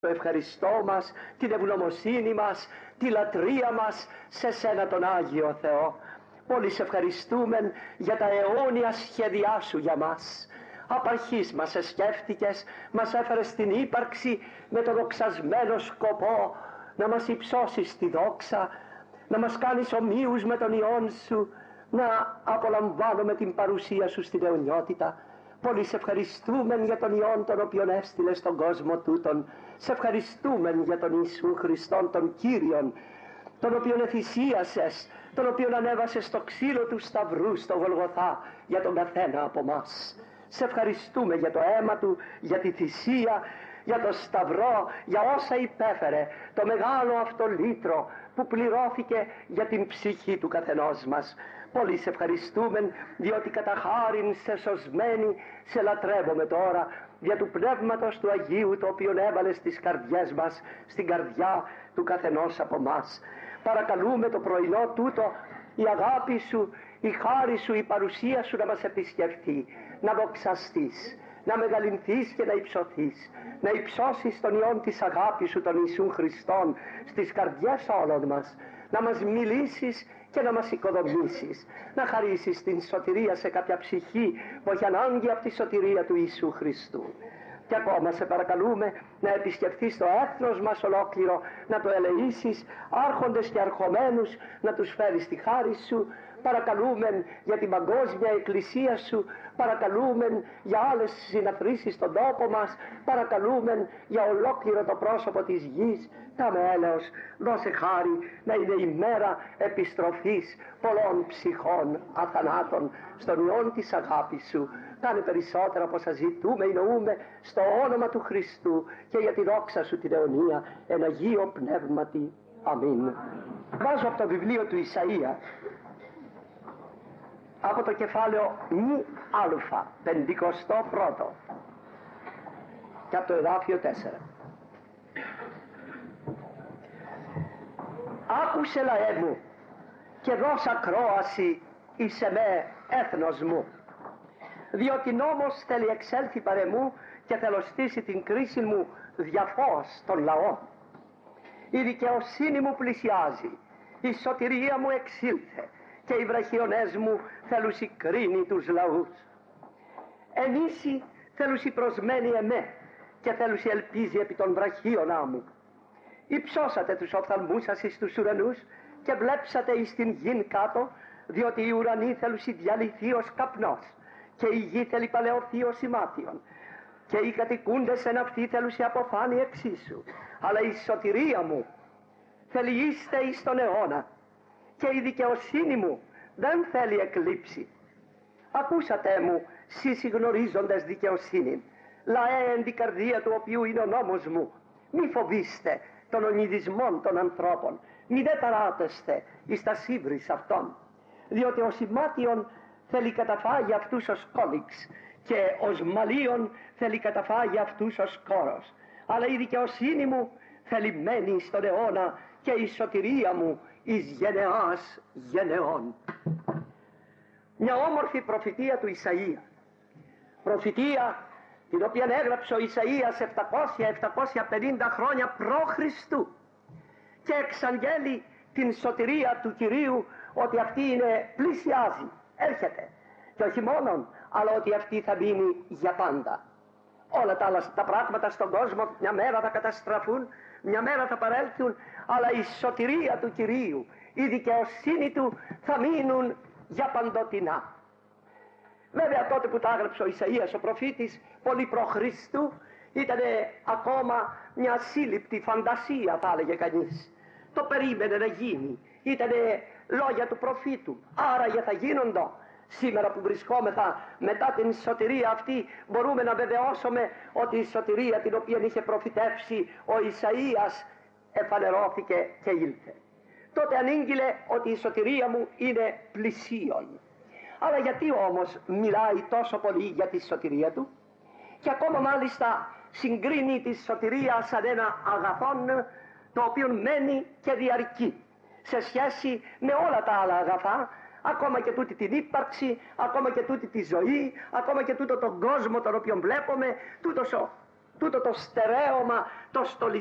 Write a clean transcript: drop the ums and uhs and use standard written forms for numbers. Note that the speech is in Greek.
το ευχαριστώ μας, την ευγνωμοσύνη μας, τη λατρεία μας σε σένα τον Άγιο Θεό. Πολύ σε ευχαριστούμε για τα αιώνια σχέδιά σου για μας. Απ' αρχής μας σκέφτηκες, μας έφερες στην ύπαρξη με το δοξασμένο σκοπό να μας υψώσεις τη δόξα, να μας κάνεις ομοίους με τον Υιόν σου, να απολαμβάνουμε την παρουσία σου στην αιωνιότητα. Πολύ σε ευχαριστούμε για τον Υιόν τον οποίον έστειλε στον κόσμο τούτον. Σε ευχαριστούμε για τον Ιησού Χριστόν τον Κύριον, τον οποίον εθυσίασες, τον οποίον ανέβασες στο ξύλο του Σταυρού στο Γολγοθά για τον καθένα από μας. Σε ευχαριστούμε για το αίμα του, για τη θυσία, για το Σταυρό, για όσα υπέφερε, το μεγάλο αυτό λύτρο που πληρώθηκε για την ψυχή του καθενός μας. Πολύ σε ευχαριστούμε διότι κατά χάριν σε σωσμένη σε λατρεύομαι τώρα δια του Πνεύματος του Αγίου, το οποίο έβαλε στις καρδιές μας, στην καρδιά του καθενός από μας. Παρακαλούμε το πρωινό τούτο η αγάπη σου, η χάρη σου, η παρουσία σου να μας επισκεφτεί, να δοξαστείς, να μεγαλυνθείς και να υψωθείς, να υψώσεις τον Υιόν της αγάπης σου, τον Ιησού Χριστόν, στις καρδιές όλων μας, να μας μιλήσεις και να μας οικοδομήσεις, να χαρίσεις την σωτηρία σε κάποια ψυχή που έχει ανάγκη από τη σωτηρία του Ιησού Χριστού. Και ακόμα σε παρακαλούμε να επισκεφθείς το έθνος μας ολόκληρο, να το ελεήσεις, άρχοντες και αρχομένους να τους φέρεις τη χάρη σου. Παρακαλούμε για την παγκόσμια εκκλησία σου, παρακαλούμε για άλλες συναθρήσεις στον τόπο μας, παρακαλούμε για ολόκληρο το πρόσωπο της γης. Κάμε έλεος, δώσε χάρη να είναι η μέρα επιστροφής πολλών ψυχών αθανάτων στον Υιόν της αγάπης σου. Κάνε περισσότερα από όσα ζητούμε ή νοούμε στο όνομα του Χριστού και για τη δόξα σου την αιωνία, εν Αγίο Πνεύματι. Αμήν. Βάζω από το βιβλίο του Ισαΐα, από το κεφάλαιο νη α, 51ο και από το εδάφιο 4. Άκουσε λαέ μου και δώσ' ακρόαση εις εμέ έθνος μου, διότι νόμος θέλει εξέλθει παρεμού και θελωστήσει την κρίση μου διαφώς των λαών. Η δικαιοσύνη μου πλησιάζει, η σωτηρία μου εξήλθε και οι βραχιονές μου θέλουσι κρίνει τους λαούς. Ενήσι θέλουσι προσμένει εμέ και θέλουσι ελπίζει επί των βραχίωνά μου. Υψώσατε τους οφθαλμούς σας εις τους ουρανούς και βλέψατε εις την γην κάτω, διότι οι ουρανοί θέλουσι διαλυθεί ως καπνός και η γη θέλει παλαιωθεί ως ημάτιον και οι κατοικούντες εν αυτοί θέλουσι αποφάνει εξίσου. Αλλά η σωτηρία μου θέλει είστε εις τον αιώνα και η δικαιοσύνη μου δεν θέλει εκλείψει. Ακούσατε μου, σεις οι γνωρίζοντες δικαιοσύνη, λαέ εν την καρδία του οποίου είναι ο νόμος μου. Μη φοβήστε των ονειδισμών των ανθρώπων, μη δε ταράτεστε εις τα σύβρις αυτών, διότι ως ημάτιον θέλει καταφάγει αυτούς ως κόλυξ και ως μαλλίον θέλει καταφάγει αυτούς ως κόρος. Αλλά η δικαιοσύνη μου θέλει μένει στον αιώνα και η σωτηρία μου εις γενεάς γενεών. Μια όμορφη προφητεία του Ισαΐα, προφητεία την οποία έγραψε ο Ισαΐας 700-750 χρόνια π.Χ. και εξαγγέλει την σωτηρία του Κυρίου, ότι αυτή είναι πλησιάζει, έρχεται, και όχι μόνον, αλλά ότι αυτή θα μείνει για πάντα. Όλα τα άλλα τα πράγματα στον κόσμο μια μέρα θα καταστραφούν, μια μέρα θα παρέλθουν, αλλά η σωτηρία του Κυρίου, η δικαιοσύνη του θα μείνουν για παντοτινά. Βέβαια τότε που τα έγραψε ο Ισαΐας ο προφήτης, πολύ π.Χ., ήταν ακόμα μια σύλληπτη φαντασία, θα έλεγε κανείς. Το περίμενε να γίνει, ήταν λόγια του προφήτου, άραγε θα γίνοντο. Σήμερα που βρισκόμεθα μετά την σωτηρία αυτή, μπορούμε να βεβαιώσουμε ότι η σωτηρία την οποία είχε προφητεύσει ο Ισαΐας εφανερώθηκε και ήλθε. Τότε ανήγγειλε ότι η σωτηρία μου είναι πλησίον. Αλλά γιατί όμως μιλάει τόσο πολύ για τη σωτηρία του, και ακόμα μάλιστα συγκρίνει τη σωτηρία σαν ένα αγαθόν το οποίο μένει και διαρκεί σε σχέση με όλα τα άλλα αγαθά, ακόμα και τούτη την ύπαρξη, ακόμα και τούτη τη ζωή, ακόμα και τούτο τον κόσμο τον οποίο βλέπουμε, τούτος ο τούτο το στερέωμα, το